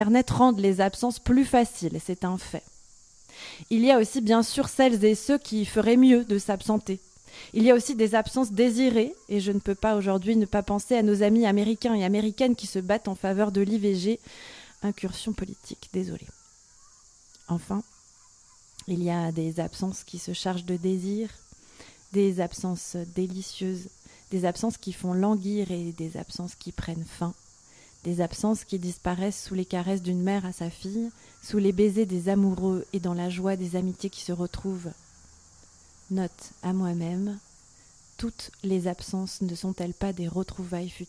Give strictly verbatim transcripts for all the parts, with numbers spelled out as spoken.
Internet rendent les absences plus faciles, c'est un fait. Il y a aussi bien sûr celles et ceux qui feraient mieux de s'absenter. Il y a aussi des absences désirées, et je ne peux pas aujourd'hui ne pas penser à nos amis américains et américaines qui se battent en faveur de l'I V G. Incursion politique, désolée. Enfin, il y a des absences qui se chargent de désir, des absences délicieuses, des absences qui font languir et des absences qui prennent fin. Des absences qui disparaissent sous les caresses d'une mère à sa fille, sous les baisers des amoureux et dans la joie des amitiés qui se retrouvent. Note à moi-même, toutes les absences ne sont-elles pas des retrouvailles futures ?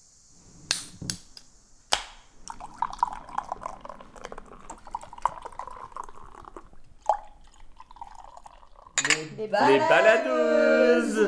Les, les baladeuses.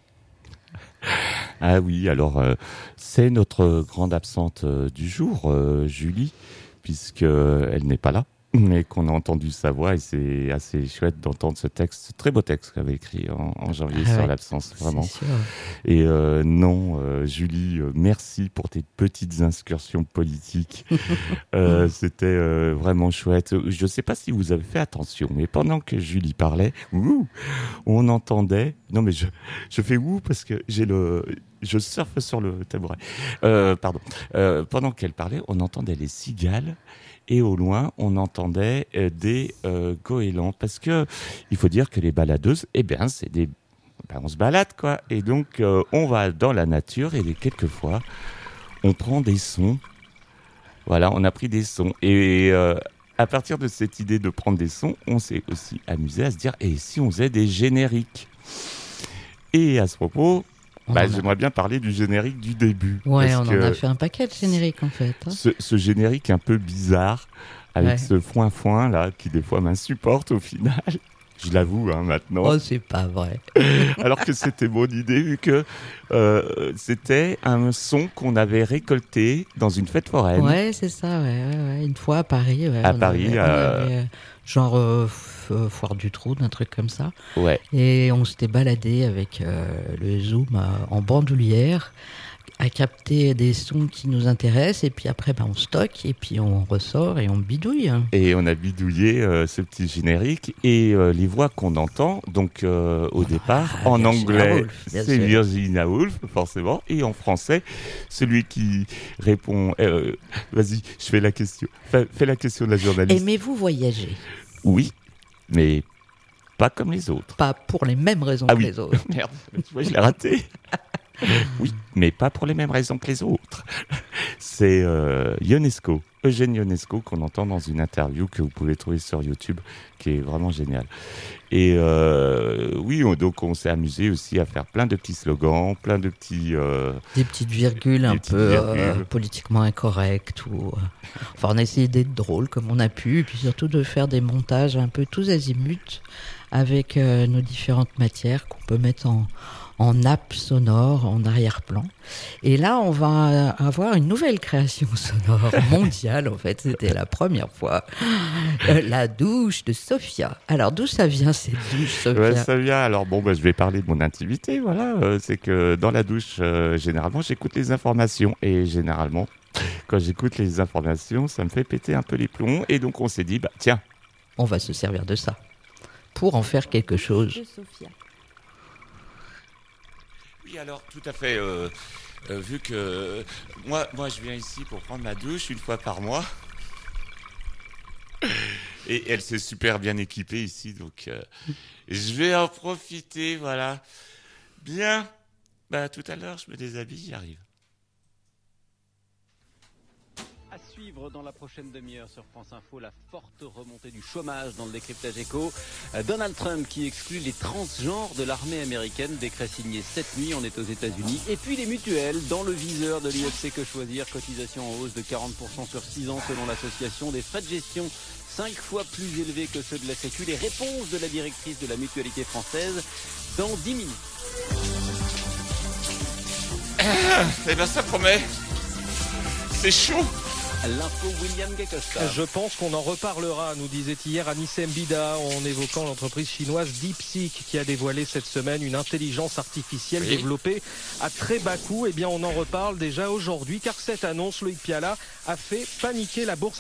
Ah oui, alors euh, c'est notre grande absente euh, du jour, euh, Julie, puisqu'elle n'est pas là, mais qu'on a entendu sa voix et c'est assez chouette d'entendre ce texte, ce très beau texte qu'elle avait écrit en, en janvier ah sur ouais, l'absence, vraiment. Et euh, non, euh, Julie, euh, merci pour tes petites incursions politiques. euh, c'était euh, vraiment chouette. Je ne sais pas si vous avez fait attention, mais pendant que Julie parlait, ouh, on entendait... Non mais je, je fais ouh parce que j'ai le... Je surfe sur le tabouret. Euh, pardon. Euh, pendant qu'elle parlait, on entendait les cigales et au loin, on entendait euh, des euh, goélands. Parce que il faut dire que les baladeuses, eh bien, c'est des, ben, on se balade quoi. Et donc, euh, on va dans la nature et quelquefois, on prend des sons. Voilà, on a pris des sons et euh, à partir de cette idée de prendre des sons, on s'est aussi amusé à se dire, et si on faisait des génériques ? Et à ce propos. Bah, j'aimerais bien parler du générique du début. Ouais, on en a fait un paquet de génériques en fait. Hein. Ce, ce générique un peu bizarre, avec ouais. ce foin-foin là, qui des fois m'insupporte au final. Je l'avoue hein, maintenant. Oh, c'est pas vrai. Alors que c'était mon idée, vu que euh, c'était un son qu'on avait récolté dans une fête foraine. Ouais, c'est ça, ouais, ouais, ouais. Une fois à Paris. Ouais, à Paris. Avait, euh... avait, genre euh, f- Foire du Trou, un truc comme ça. Ouais. Et on s'était baladé avec euh, le zoom euh, en bandoulière, à capter des sons qui nous intéressent, et puis après ben, on stocke, et puis on ressort et on bidouille. Et on a bidouillé euh, ce petit générique, et euh, les voix qu'on entend, donc euh, au départ, ah, en Virginia anglais, Woolf, c'est sûr. Virginia Woolf, forcément, et en français, celui qui répond... Euh, vas-y, je fais la question. Fais, fais la question de la journaliste. Aimez-vous voyager ? Oui, mais pas comme les autres. Pas pour les mêmes raisons ah, que oui. les autres. Merde, tu vois, je l'ai raté. Oui, mais pas pour les mêmes raisons que les autres. C'est euh, Ionesco, Eugène Ionesco, qu'on entend dans une interview que vous pouvez trouver sur YouTube, qui est vraiment géniale. Et euh, oui, on, donc on s'est amusé aussi à faire plein de petits slogans, plein de petits... Euh, des petites virgules un peu virgules. Euh, politiquement incorrectes. Ou, euh, enfin, on a essayé d'être drôle comme on a pu, et puis surtout de faire des montages un peu tous azimuts avec euh, nos différentes matières qu'on peut mettre en... en nappe sonore, en arrière-plan. Et là, on va avoir une nouvelle création sonore mondiale, en fait. C'était la première fois. Euh, la douche de Sophia. Alors, d'où ça vient, cette douche, Sophia ? Ouais, ça vient. Alors, bon, bah, je vais parler de mon intimité, voilà. Euh, c'est que dans la douche, euh, généralement, j'écoute les informations. Et généralement, quand j'écoute les informations, ça me fait péter un peu les plombs. Et donc, on s'est dit, bah, tiens. On va se servir de ça pour en faire quelque chose. De Sophia. Oui, alors, tout à fait. Euh, euh, vu que euh, moi, moi, je viens ici pour prendre ma douche une fois par mois. Et elle s'est super bien équipée ici, donc euh, je vais en profiter, voilà. Bien. Bah, tout à l'heure, je me déshabille, j'y arrive. À suivre dans la prochaine demi-heure sur France Info, la forte remontée du chômage dans le décryptage éco. Donald Trump qui exclut les transgenres de l'armée américaine, décret signé cette nuit, on est aux États-Unis. Et puis les mutuelles dans le viseur de l'U F C Que Choisir, cotisation en hausse de quarante pour cent sur six ans selon l'association, des frais de gestion cinq fois plus élevés que ceux de la Sécu. Les réponses de la directrice de la mutualité française dans dix minutes. Ah, eh bien ça promet, c'est chaud. L'info William Gacosta. Je pense qu'on en reparlera, nous disait hier Anissé Mbida en évoquant l'entreprise chinoise DeepSeek qui a dévoilé cette semaine une intelligence artificielle oui. développée à très bas coût. Eh bien, on en reparle déjà aujourd'hui car cette annonce, Loïc Piala, a fait paniquer la bourse